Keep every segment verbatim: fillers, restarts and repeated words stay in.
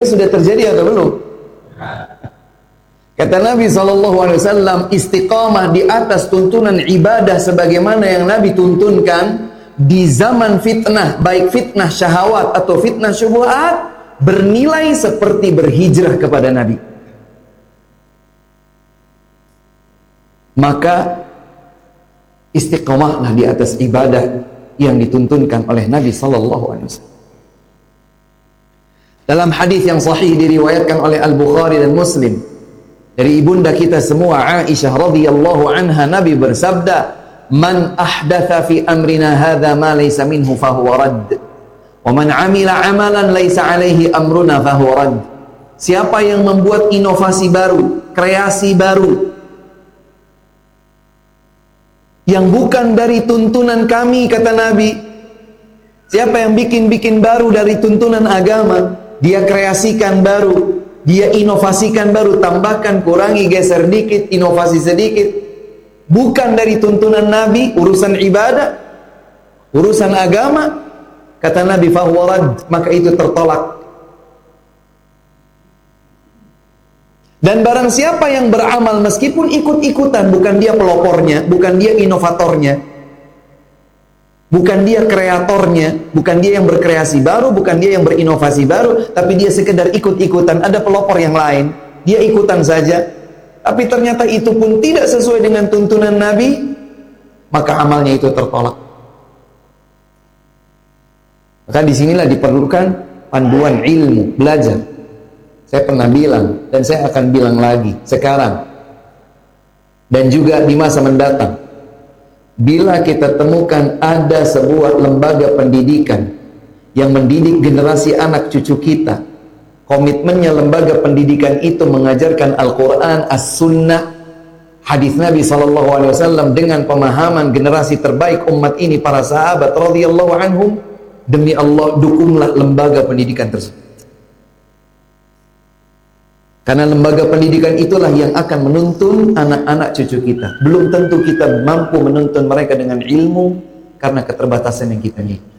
sudah terjadi atau belum? Kata Nabi shallallahu alaihi wasallam, istiqamah di atas tuntunan ibadah sebagaimana yang Nabi tuntunkan di zaman fitnah, baik fitnah syahwat atau fitnah syubhat, bernilai seperti berhijrah kepada Nabi. Maka istiqamahlah di atas ibadah yang dituntunkan oleh Nabi shallallahu alaihi wasallam. Dalam hadis yang sahih diriwayatkan oleh Al-Bukhari dan Muslim dari ibunda kita semua Aisyah radhiyallahu anha, Nabi bersabda, "Man ahdatha fi amrina hadza ma laysa minhu fahuwa radd, wa man 'amila 'amalan laysa 'alaihi amruna fahuwa radd." Siapa yang membuat inovasi baru, kreasi baru yang bukan dari tuntunan kami, kata Nabi, siapa yang bikin-bikin baru dari tuntunan agama, dia kreasikan baru, dia inovasikan baru, tambahkan, kurangi, geser dikit, inovasi sedikit, bukan dari tuntunan Nabi, urusan ibadah, urusan agama, kata Nabi, fahuwa radd, maka itu tertolak. Dan barang siapa yang beramal meskipun ikut-ikutan, bukan dia pelopornya, bukan dia inovatornya, bukan dia kreatornya, bukan dia yang berkreasi baru, bukan dia yang berinovasi baru, tapi dia sekedar ikut-ikutan, ada pelopor yang lain, dia ikutan saja, tapi ternyata itu pun tidak sesuai dengan tuntunan Nabi, maka amalnya itu tertolak. Maka disinilah diperlukan panduan ilmu, belajar. Saya pernah bilang, dan saya akan bilang lagi sekarang dan juga di masa mendatang, bila kita temukan ada sebuah lembaga pendidikan yang mendidik generasi anak cucu kita, komitmennya lembaga pendidikan itu mengajarkan Al-Quran, As-Sunnah, hadis Nabi shallallahu alaihi wasallam dengan pemahaman generasi terbaik umat ini, para sahabat radhiyallahu anhum, demi Allah dukunglah lembaga pendidikan tersebut. Karena lembaga pendidikan itulah yang akan menuntun anak-anak cucu kita. Belum tentu kita mampu menuntun mereka dengan ilmu karena keterbatasan yang kita miliki.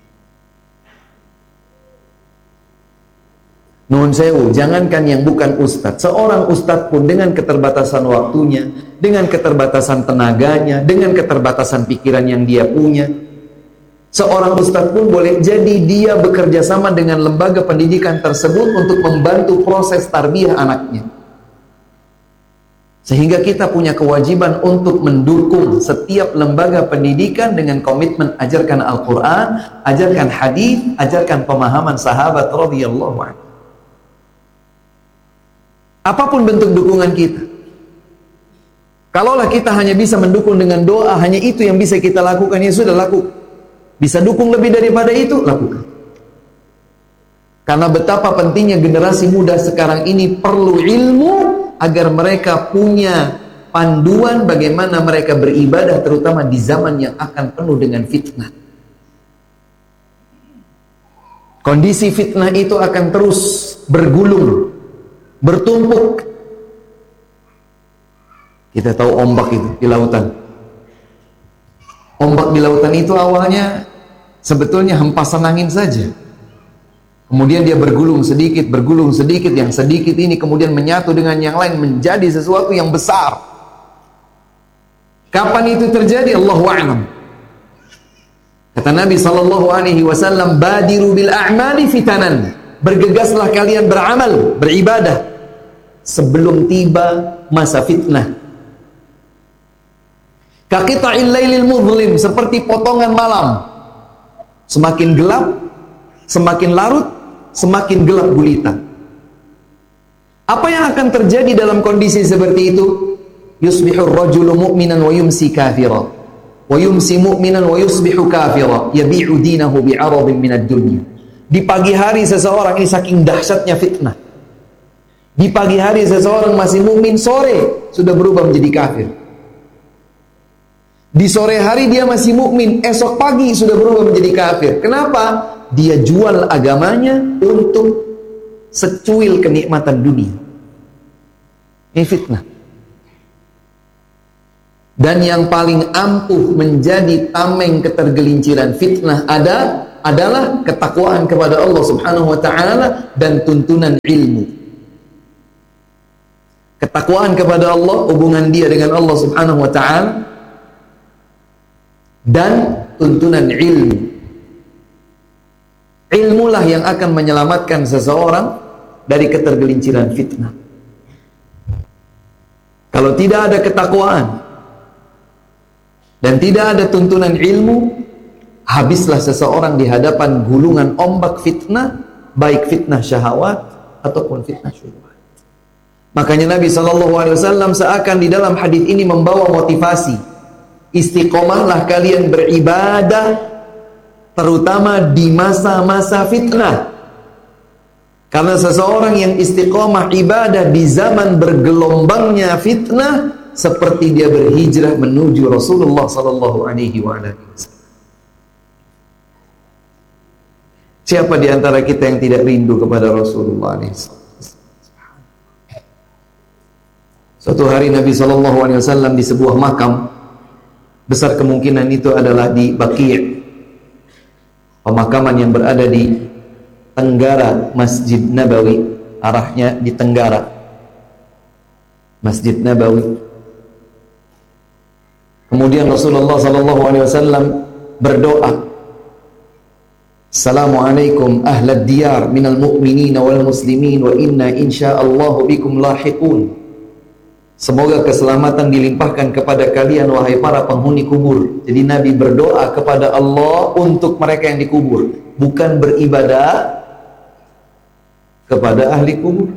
Nuhun sewu, jangankan yang bukan ustadz, seorang ustadz pun dengan keterbatasan waktunya, dengan keterbatasan tenaganya, dengan keterbatasan pikiran yang dia punya, seorang ustadz pun boleh jadi dia bekerja sama dengan lembaga pendidikan tersebut untuk membantu proses tarbiyah anaknya. Sehingga kita punya kewajiban untuk mendukung setiap lembaga pendidikan dengan komitmen ajarkan Al-Quran, ajarkan hadis, ajarkan pemahaman sahabat radhiyallahu anhu. Apapun bentuk dukungan kita, kalaulah kita hanya bisa mendukung dengan doa, hanya itu yang bisa kita lakukan, ya sudah, lakukan. Bisa dukung lebih daripada itu, lakukan. Karena betapa pentingnya generasi muda sekarang ini perlu ilmu agar mereka punya panduan bagaimana mereka beribadah, terutama di zaman yang akan penuh dengan fitnah. Kondisi fitnah itu akan terus bergulung, bertumpuk. Kita tahu ombak itu di lautan. Ombak di lautan itu awalnya sebetulnya hempasan angin saja. Kemudian dia bergulung sedikit, bergulung sedikit, yang sedikit ini kemudian menyatu dengan yang lain menjadi sesuatu yang besar. Kapan itu terjadi? Allahu a'lam. Kata Nabi sallallahu alaihi wasallam, "Badiru bil a'mali fitanan." Bergegaslah kalian beramal, beribadah sebelum tiba masa fitnah. Kaqita'il lailil mudhlim, seperti potongan malam. Semakin gelap, semakin larut, semakin gelap gulita. Apa yang akan terjadi dalam kondisi seperti itu? Yusbihur rajulu mu'minan wa yumsi kafira, wa yumsi mu'minan wa yusbihu kafira, yabi'u dinahu bi'aradin minad dunya. Di pagi hari seseorang, ini saking dahsyatnya fitnah, di pagi hari seseorang masih mukmin, sore sudah berubah menjadi kafir. Di sore hari dia masih mukmin, esok pagi sudah berubah menjadi kafir. Kenapa? Dia jual agamanya untuk secuil kenikmatan dunia. Ini fitnah. Dan yang paling ampuh menjadi tameng ketergelinciran fitnah ada adalah ketakwaan kepada Allah Subhanahu wa taala dan tuntunan ilmu. Ketakwaan kepada Allah, hubungan dia dengan Allah Subhanahu wa taala, dan tuntunan ilmu. Ilmulah yang akan menyelamatkan seseorang dari ketergelinciran fitnah. Kalau tidak ada ketakwaan dan tidak ada tuntunan ilmu, habislah seseorang di hadapan gulungan ombak fitnah, baik fitnah syahwat ataupun fitnah syubhat. Makanya Nabi shallallahu alaihi wasallam seakan di dalam hadis ini membawa motivasi, istiqomahlah kalian beribadah, terutama di masa-masa fitnah. Karena seseorang yang istiqomah ibadah di zaman bergelombangnya fitnah, seperti dia berhijrah menuju Rasulullah sallallahu alaihi wasallam. Siapa di antara kita yang tidak rindu kepada Rasulullah sallallahu alaihi wasallam? Suatu hari Nabi sallallahu alaihi wasallam di sebuah makam, besar kemungkinan itu adalah di Baqi', pemakaman yang berada di tenggara Masjid Nabawi, arahnya di tenggara Masjid Nabawi. Kemudian Rasulullah sallallahu alaihi wasallam berdoa, Assalamualaikum ahlad diyar minal mu'minin wal muslimin wa inna insyaallahu bikum lahiqun. Semoga keselamatan dilimpahkan kepada kalian wahai para penghuni kubur. Jadi Nabi berdoa kepada Allah untuk mereka yang dikubur, bukan beribadah kepada ahli kubur.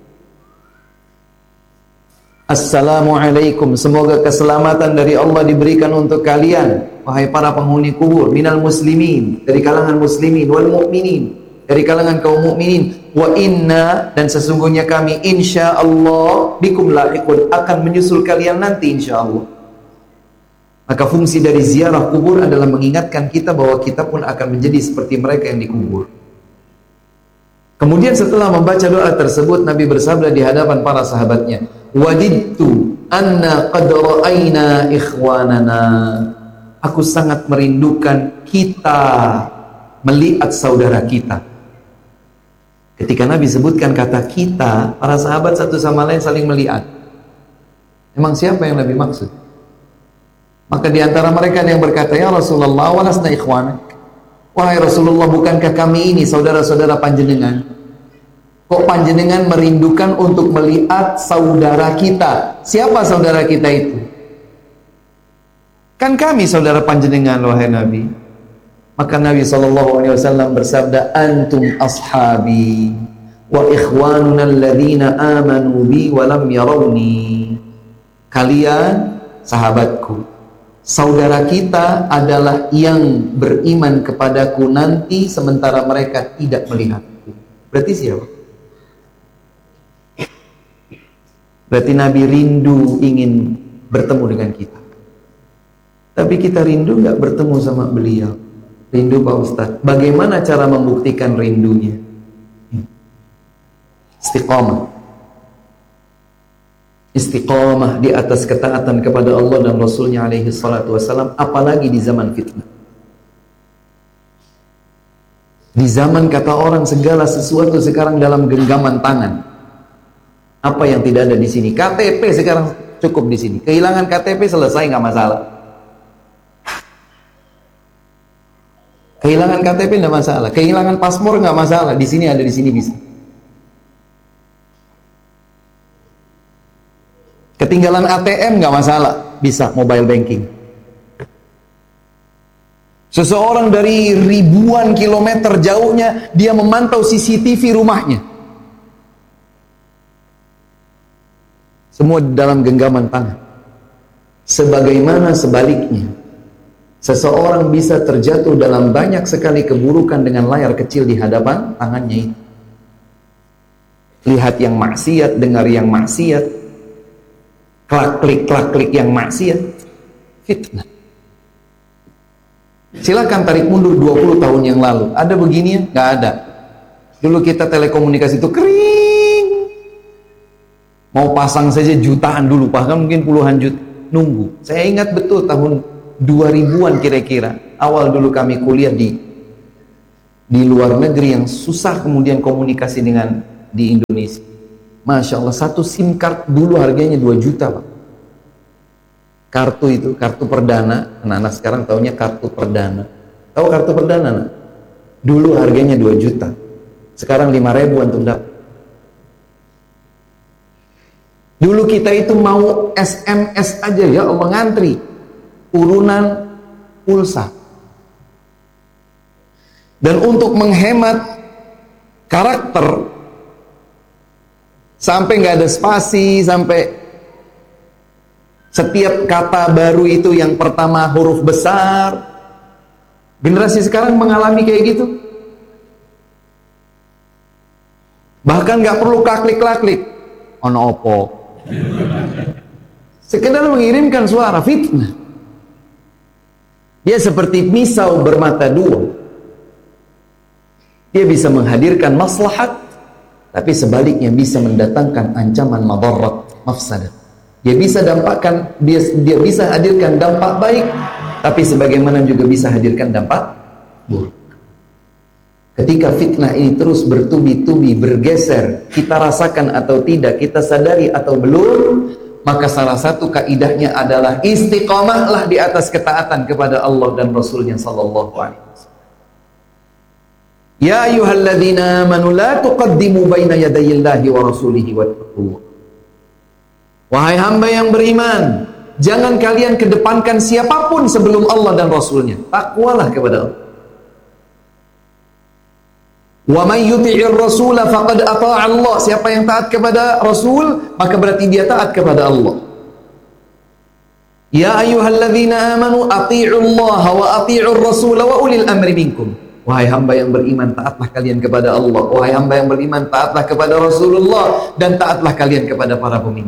Assalamualaikum, semoga keselamatan dari Allah diberikan untuk kalian wahai para penghuni kubur, minal muslimin, dari kalangan muslimin, wal mu'minin, dari kalangan kaum mukminin, wa inna, dan sesungguhnya kami insyaallah bikum lahiqun, akan menyusul kalian nanti insyaallah. Maka fungsi dari ziarah kubur adalah mengingatkan kita bahwa kita pun akan menjadi seperti mereka yang dikubur. Kemudian setelah membaca doa tersebut, Nabi bersabda di hadapan para sahabatnya, wadidtu anna qad ra'ayna ikhwanana. Aku sangat merindukan kita melihat saudara kita. Ketika Nabi sebutkan kata kita, para sahabat satu sama lain saling melihat. Emang siapa yang Nabi maksud? Maka di antara mereka ada yang berkata, ya Rasulullah, walasna ikhwanak. Wahai Rasulullah, bukankah kami ini saudara-saudara panjenengan? Kok panjenengan merindukan untuk melihat saudara kita? Siapa saudara kita itu? Kan kami saudara panjenengan, wahai Nabi. Maka Nabi sallallahu alaihi wasallam bersabda, antum ashabi wa ikhwanuna alladhina amanu bi wa lam yarawni. Kalian sahabatku, saudara kita adalah yang beriman kepadaku nanti sementara mereka tidak melihatku. Berarti siapa? Berarti Nabi rindu ingin bertemu dengan kita. Tapi kita rindu nggak bertemu sama beliau. Rindu Pak Ustadz. Bagaimana cara membuktikan rindunya? Istiqamah. Istiqamah di atas ketaatan kepada Allah dan Rasulnya alaihi salatu wassalam, apalagi di zaman fitnah. Di zaman kata orang segala sesuatu sekarang dalam genggaman tangan. Apa yang tidak ada di sini? K T P sekarang cukup di sini. Kehilangan K T P selesai, nggak masalah. Kehilangan K T P nggak masalah. Kehilangan paspor nggak masalah. Di sini ada, di sini bisa. Ketinggalan A T M nggak masalah, bisa mobile banking. Seseorang dari ribuan kilometer jauhnya dia memantau C C T V rumahnya. Semua dalam genggaman tangan. Sebagaimana sebaliknya, seseorang bisa terjatuh dalam banyak sekali keburukan dengan layar kecil di hadapan tangannya itu. Lihat yang maksiat, dengar yang maksiat, klak-klik, klak-klik yang maksiat, fitnah. Silakan tarik mundur dua puluh tahun yang lalu. Ada begini ya? Nggak ada. Dulu kita telekomunikasi itu kering. Mau pasang saja jutaan dulu, bahkan mungkin puluhan juta. Nunggu. Saya ingat betul tahun dua ribuan kira-kira. Awal dulu kami kuliah di di luar negeri yang susah kemudian komunikasi dengan di Indonesia. Masya Allah, satu SIM card dulu harganya dua juta Pak. Kartu itu, kartu perdana, anak-anak sekarang taunya kartu perdana. Tahu kartu perdana? Nah? Dulu harganya dua juta, sekarang lima ribu untuk dapat. Dulu kita itu mau S M S aja, ya Allah, ngantri urunan pulsa. Dan untuk menghemat karakter, sampai nggak ada spasi, sampai setiap kata baru itu yang pertama huruf besar. Generasi sekarang mengalami kayak gitu. Bahkan nggak perlu klik-klik, ono opo, sekedar mengirimkan suara, fitnah. Dia seperti pisau bermata dua. Dia bisa menghadirkan maslahat, tapi sebaliknya bisa mendatangkan ancaman madarat, mafsadat. Dia bisa dampakkan, dia, dia bisa hadirkan dampak baik, tapi sebagaimana juga bisa hadirkan dampak buruk. Ketika fitnah ini terus bertubi-tubi, bergeser, kita rasakan atau tidak, kita sadari atau belum, maka salah satu kaidahnya adalah istiqomahlah di atas ketaatan kepada Allah dan Rasulnya sallallahu alaihi wasallam. Ya ayyuhalladzina amanu la tuqaddimu baina yadayillahi wa rasulihi wattaqullah. Wahai hamba yang beriman, jangan kalian kedepankan siapapun sebelum Allah dan Rasulnya. Takwalah kepada Allah. Wa may yuti'ir rasula faqad ata'a Allah. Siapa yang taat kepada Rasul, maka berarti dia taat kepada Allah. Ya ayyuhalladzina amanu athi'ullaha wa athi'ur rasul wa ulil amri minkum. Wahai hamba yang beriman, taatlah kalian kepada Allah. Wahai hamba yang beriman, taatlah kepada Rasulullah, dan taatlah kalian kepada para pemimpin.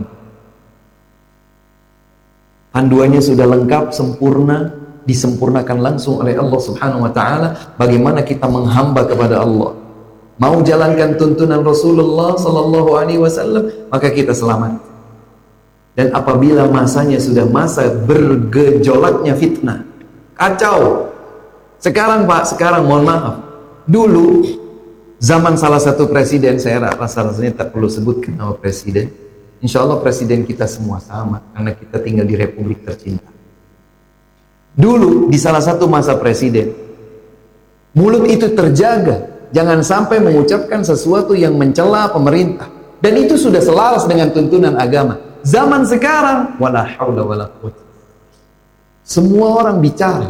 Panduannya sudah lengkap, sempurna, disempurnakan langsung oleh Allah Subhanahu wa taala. Bagaimana kita menghamba kepada Allah, mau jalankan tuntunan Rasulullah sallallahu alaihi wasallam, maka kita selamat. Dan apabila masanya sudah masa bergejolaknya fitnah, kacau. Sekarang Pak, sekarang mohon maaf, dulu zaman salah satu presiden, saya rasa-rasanya tak perlu sebutkan nama presiden. Insya Allah presiden kita semua sama, karena kita tinggal di Republik tercinta. Dulu di salah satu masa presiden, mulut itu terjaga, jangan sampai mengucapkan sesuatu yang mencela pemerintah, dan itu sudah selaras dengan tuntunan agama. Zaman sekarang, wala haula wala quwwata, semua orang bicara.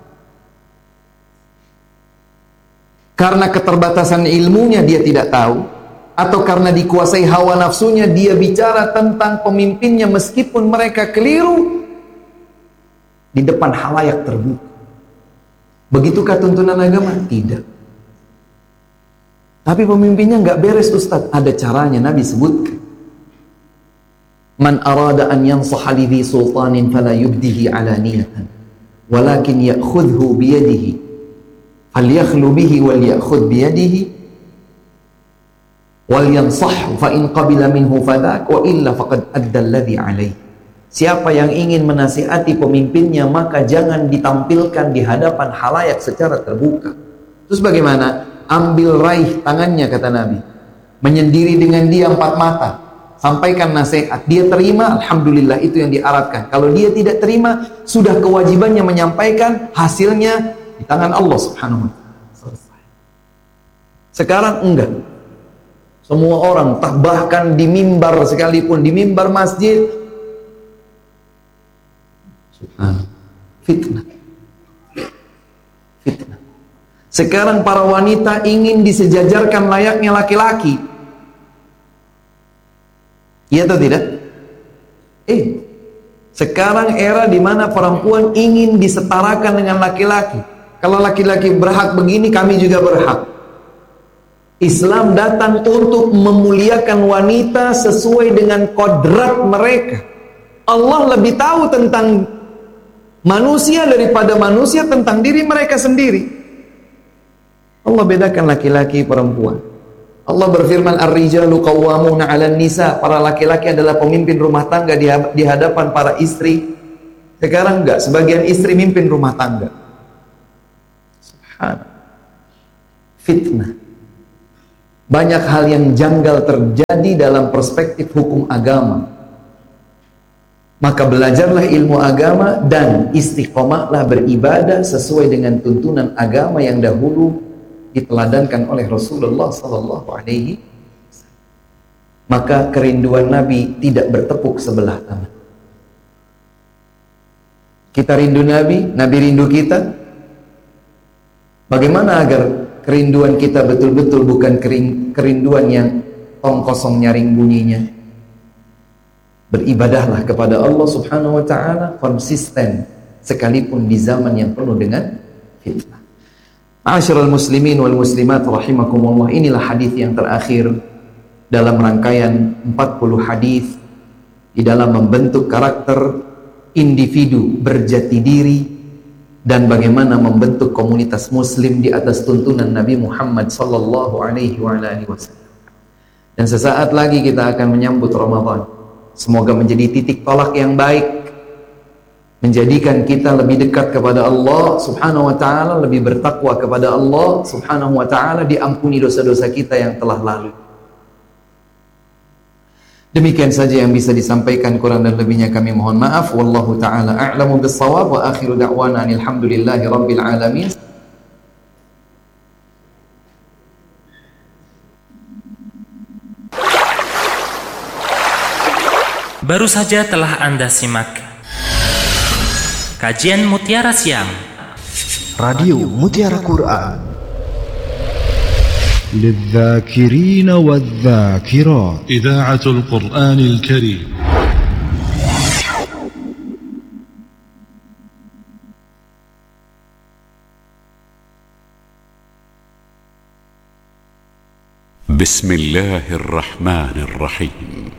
Karena keterbatasan ilmunya dia tidak tahu, atau karena dikuasai hawa nafsunya dia bicara tentang pemimpinnya meskipun mereka keliru di depan halayak terbuka. Begitukah tuntunan agama? Tidak. Tapi pemimpinnya nggak beres Ustaz. Ada caranya, Nabi sebutkan. Man arada an yansaha li dhi sultanin fala yubdihi alaniyatan walakin ya'khudhu biyadihi falyakhlu bihi wal ya'khudh biyadihi wal yansahhu fa in qabila minhu fadak wa illa faqad adda alladhi alayhi. Siapa yang ingin menasihati pemimpinnya, maka jangan ditampilkan di hadapan halayak secara terbuka. Terus bagaimana? Ambil raih tangannya, kata Nabi, menyendiri dengan dia empat mata, sampaikan nasihat. Dia terima, alhamdulillah, itu yang diharapkan. Kalau dia tidak terima, sudah kewajibannya menyampaikan, hasilnya di tangan Allah Subhanahu wa taala. Selesai. Sekarang enggak. Semua orang, bahkan di mimbar sekalipun, di mimbar masjid, subhanallah, fitnah. Fitnah. Sekarang para wanita ingin disejajarkan layaknya laki-laki. Iya atau tidak? Eh, sekarang era di mana perempuan ingin disetarakan dengan laki-laki. Kalau laki-laki berhak begini, kami juga berhak. Islam datang untuk memuliakan wanita sesuai dengan kodrat mereka. Allah lebih tahu tentang manusia daripada manusia tentang diri mereka sendiri. Allah bedakan laki-laki perempuan. Allah berfirman, ar-rijalu qawwamuna 'alan nisa. Para laki-laki adalah pemimpin rumah tangga di hadapan para istri. Sekarang enggak, sebagian istri mimpin rumah tangga. Subhanallah. fitnah. Banyak hal yang janggal terjadi dalam perspektif hukum agama. Maka belajarlah ilmu agama dan istiqomahlah beribadah sesuai dengan tuntunan agama yang dahulu diteladankan oleh Rasulullah sallallahu alaihi wasallam. Maka kerinduan Nabi tidak bertepuk sebelah tangan. Kita rindu Nabi, Nabi rindu kita. Bagaimana agar kerinduan kita betul-betul bukan kerinduan yang tong kosong nyaring bunyinya? Beribadahlah kepada Allah subhanahu wa ta'ala konsisten sekalipun di zaman yang penuh dengan fitnah. Ma'asyiral muslimin wal muslimat rahimakumullah, inilah hadis yang terakhir dalam rangkaian empat puluh hadis di dalam membentuk karakter individu berjati diri dan bagaimana membentuk komunitas muslim di atas tuntunan Nabi Muhammad sallallahu alaihi wasallam. Dan sesaat lagi kita akan menyambut Ramadan. Semoga menjadi titik tolak yang baik, menjadikan kita lebih dekat kepada Allah subhanahu wa ta'ala, lebih bertakwa kepada Allah subhanahu wa ta'ala, diampuni dosa-dosa kita yang telah lalu. Demikian saja yang bisa disampaikan, kurang dan lebihnya kami mohon maaf. Wallahu ta'ala a'lamu bis-shawab wa akhiru da'wana alhamdulillahi rabbil alamin. Baru saja telah Anda simak kajian Mutiara Siang Radio Mutiara Quran للذاكرين والذاكرات إذاعة القرآن الكريم. بسم الله الرحمن الرحيم.